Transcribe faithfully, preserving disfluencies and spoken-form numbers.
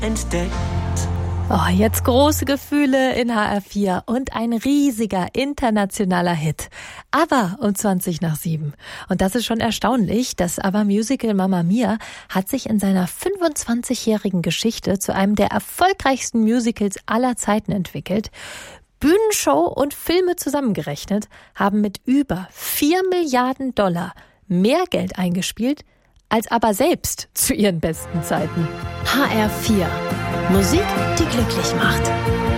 entdeckt. Oh, jetzt große Gefühle in H R vier und ein riesiger internationaler Hit. ABBA um zwanzig nach sieben. Und das ist schon erstaunlich. Das ABBA-Musical Mamma Mia hat sich in seiner fünfundzwanzigjährigen Geschichte zu einem der erfolgreichsten Musicals aller Zeiten entwickelt. Bühnenshow und Filme zusammengerechnet haben mit über vier Milliarden Dollar mehr Geld eingespielt als ABBA selbst zu ihren besten Zeiten. H R vier. Musik, die glücklich macht.